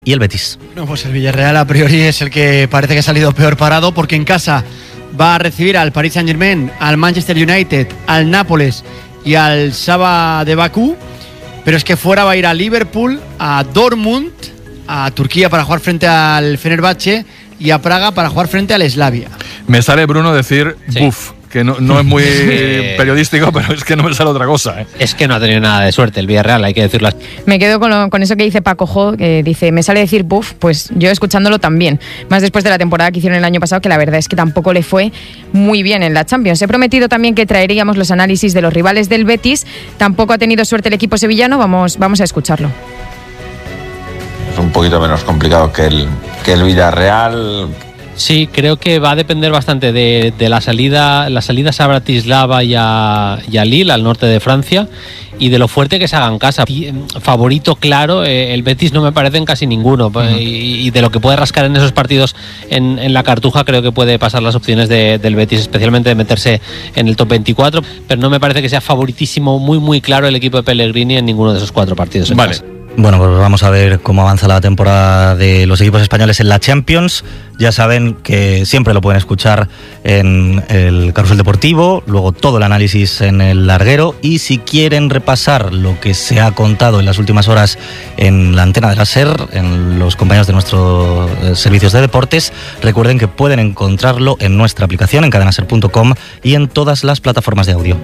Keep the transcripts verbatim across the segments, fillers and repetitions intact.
y el Betis. No, pues el Villarreal a priori es el que parece que ha salido peor parado, porque en casa va a recibir al Paris Saint-Germain, al Manchester United, al Nápoles y al Saba de Bakú, pero es que fuera va a ir a Liverpool, a Dortmund, a Turquía para jugar frente al Fenerbahce y a Praga para jugar frente al Slavia. Me sale, Bruno, decir sí. buf, que no, no es muy periodístico, pero es que no me sale otra cosa, ¿eh? Es que no ha tenido nada de suerte el Villarreal, hay que decirlo. Me quedo con, lo, con eso que dice Paco Jo, que dice, me sale decir buf, pues yo escuchándolo también. Más después de la temporada que hicieron el año pasado, que la verdad es que tampoco le fue muy bien en la Champions. He prometido también que traeríamos los análisis de los rivales del Betis. Tampoco ha tenido suerte el equipo sevillano, vamos, vamos a escucharlo. Es un poquito menos complicado que el, que el Villarreal. Sí, creo que va a depender bastante de, de la salida, las salidas a Bratislava y a, y a Lille, al norte de Francia, y de lo fuerte que se haga en casa. Favorito, claro, eh, el Betis no me parece en casi ninguno, uh-huh. y, y de lo que puede rascar en esos partidos en, en la Cartuja, creo que puede pasar las opciones de, del Betis, especialmente de meterse en el top veinticuatro, pero no me parece que sea favoritísimo, muy muy claro el equipo de Pellegrini en ninguno de esos cuatro partidos en vale. casa. Bueno, pues vamos a ver cómo avanza la temporada de los equipos españoles en la Champions. Ya saben que siempre lo pueden escuchar en el Carrusel Deportivo, luego todo el análisis en el Larguero, y si quieren repasar lo que se ha contado en las últimas horas en la antena de la SER, en los compañeros de nuestros servicios de deportes, recuerden que pueden encontrarlo en nuestra aplicación, en cadenaser punto com y en todas las plataformas de audio.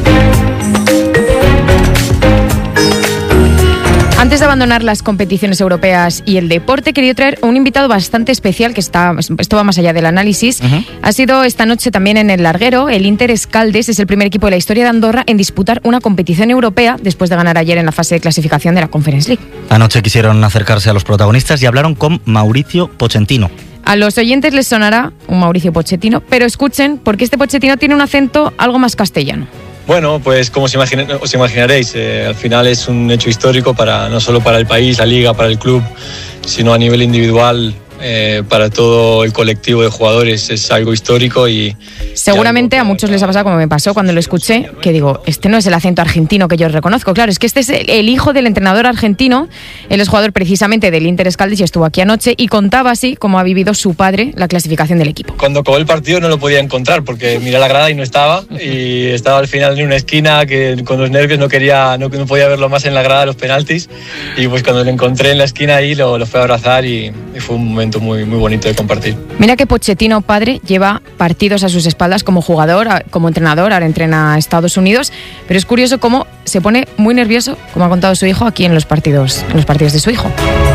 Antes de abandonar las competiciones europeas y el deporte, quería traer un invitado bastante especial, que está, esto va más allá del análisis. Uh-huh. Ha sido esta noche también en el Larguero. El Inter Escaldes es el primer equipo de la historia de Andorra en disputar una competición europea después de ganar ayer en la fase de clasificación de la Conference League. Anoche quisieron acercarse a los protagonistas y hablaron con Mauricio Pochettino. A los oyentes les sonará un Mauricio Pochettino, pero escuchen, porque este Pochettino tiene un acento algo más castellano. Bueno, pues como os, imagine, os imaginaréis, eh, al final es un hecho histórico para no solo para el país, la liga, para el club, sino a nivel individual, eh, para todo el colectivo de jugadores. Es algo histórico y... Seguramente y a muchos les ha pasado como me pasó cuando lo escuché, que digo, este no es el acento argentino que yo reconozco. Claro, es que este es el hijo del entrenador argentino. Él es jugador precisamente del Inter Escaldes y estuvo aquí anoche y contaba así cómo ha vivido su padre la clasificación del equipo. Cuando acabó el partido no lo podía encontrar porque miré la grada y no estaba, y estaba al final en una esquina que con los nervios no quería, no, no podía verlo más en la grada de los penaltis, y pues cuando lo encontré en la esquina ahí lo, lo fui a abrazar y, y fue un momento muy, muy bonito de compartir. Mira que Pochettino padre lleva partidos a sus espaldas como jugador, como entrenador, ahora entrena a Estados Unidos, pero es curioso cómo se pone muy nervioso, como ha contado su hijo, aquí en los partidos, en los partidos de su hijo.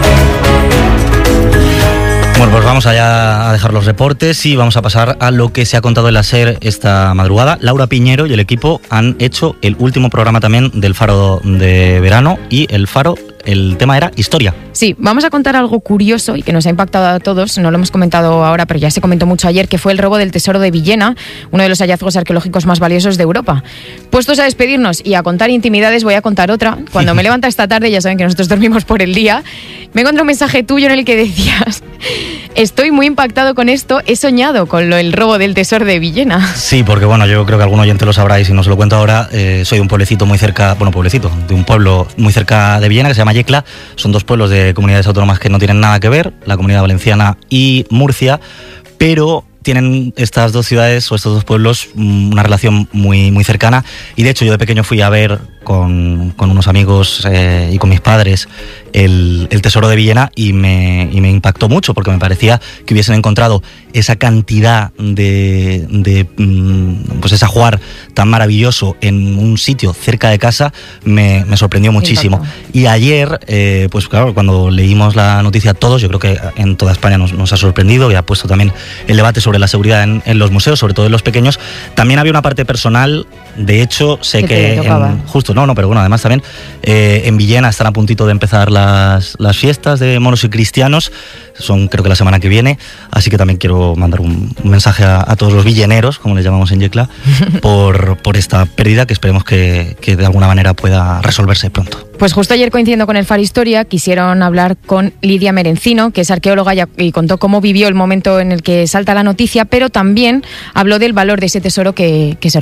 Bueno, pues vamos allá a dejar los reportes y vamos a pasar a lo que se ha contado en la SER esta madrugada. Laura Piñero y el equipo han hecho el último programa también del Faro de verano, y el Faro, el tema era historia. Sí, vamos a contar algo curioso y que nos ha impactado a todos, no lo hemos comentado ahora, pero ya se comentó mucho ayer, que fue el robo del tesoro de Villena, uno de los hallazgos arqueológicos más valiosos de Europa. Puestos a despedirnos y a contar intimidades, voy a contar otra. Cuando me levanta esta tarde, ya saben que nosotros dormimos por el día, me encontré un mensaje tuyo en el que decías: estoy muy impactado con esto, he soñado con lo, el robo del tesoro de Villena. Sí, porque bueno, yo creo que algún oyente lo sabrá y si no se lo cuento ahora, eh, soy de un pueblecito muy cerca, bueno, pueblecito, de un pueblo muy cerca de Villena que se llama Yecla. Son dos pueblos de comunidades autónomas que no tienen nada que ver, la Comunidad Valenciana y Murcia, pero tienen estas dos ciudades o estos dos pueblos una relación muy, muy cercana, y de hecho yo de pequeño fui a ver con, con unos amigos eh, y con mis padres el, el tesoro de Villena, y me, y me impactó mucho porque me parecía que hubiesen encontrado esa cantidad de, de pues ese ajuar tan maravilloso en un sitio cerca de casa. Me, me sorprendió muchísimo. Y ayer, eh, pues claro, cuando leímos la noticia todos, yo creo que en toda España nos, nos ha sorprendido, y ha puesto también el debate sobre la seguridad en, en los museos, sobre todo en los pequeños. También había una parte personal, de hecho sé que en, justo no, no, pero bueno, además también eh, en Villena están a puntito de empezar las, las fiestas de moros y cristianos, son creo que la semana que viene, así que también quiero mandar un, un mensaje a, a todos los villeneros, como les llamamos en Yecla, por, por esta pérdida que esperemos que, que de alguna manera pueda resolverse pronto. Pues justo ayer, coincidiendo con el Faro Historia, quisieron hablar con Lidia Merencino, que es arqueóloga, y contó cómo vivió el momento en el que salta la noticia, pero también habló del valor de ese tesoro que, que se robó.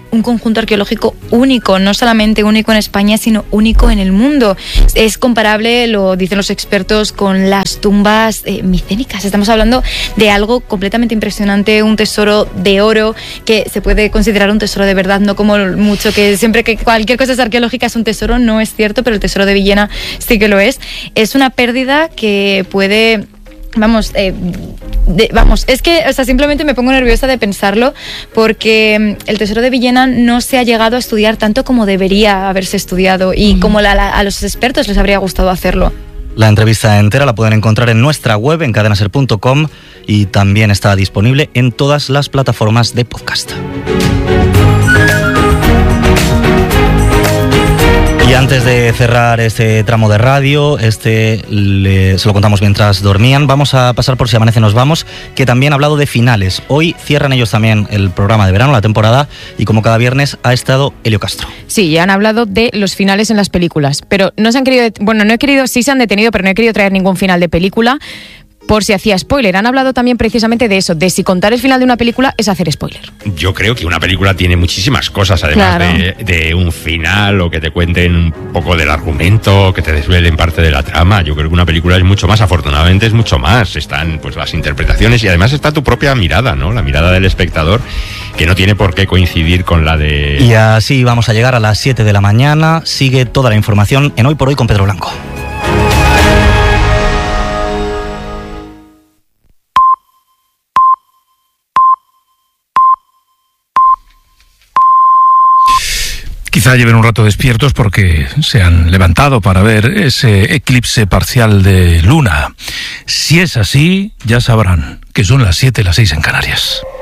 un conjunto arqueológico único, no solamente único en España, sino único en el mundo. Es comparable, lo dicen los expertos, con las tumbas eh, micénicas. Estamos hablando de algo completamente impresionante, un tesoro de oro que se puede considerar un tesoro de verdad, no como mucho que siempre que cualquier cosa es arqueológica es un tesoro, no es cierto, pero el tesoro de Villena sí que lo es. Es una pérdida que puede... Vamos, eh, de, vamos, es que, o sea, simplemente me pongo nerviosa de pensarlo porque el tesoro de Villena no se ha llegado a estudiar tanto como debería haberse estudiado y mm. como la, la, a los expertos les habría gustado hacerlo. La entrevista entera la pueden encontrar en nuestra web, en cadena ser punto com, y también está disponible en todas las plataformas de podcast. Y antes de cerrar este tramo de radio, este le, se lo contamos mientras dormían, vamos a pasar por Si Amanece Nos Vamos, que también ha hablado de finales. Hoy cierran ellos también el programa de verano, la temporada, y como cada viernes ha estado Elio Castro. Sí, ya han hablado de los finales en las películas, pero no se han querido, bueno, no he querido, sí se han detenido, pero no he querido traer ningún final de película, por si hacía spoiler. Han hablado también precisamente de eso, de si contar el final de una película es hacer spoiler. Yo creo que una película tiene muchísimas cosas, además claro. de, de un final, o que te cuenten un poco del argumento, que te desvelen parte de la trama. Yo creo que una película es mucho más, afortunadamente es mucho más. Están pues las interpretaciones y además está tu propia mirada, ¿no? La mirada del espectador, que no tiene por qué coincidir con la de... Y así vamos a llegar a las siete de la mañana. Sigue toda la información en Hoy por Hoy con Pedro Blanco. Quizá lleven un rato despiertos porque se han levantado para ver ese eclipse parcial de luna. Si es así, ya sabrán que son las siete, las seis en Canarias.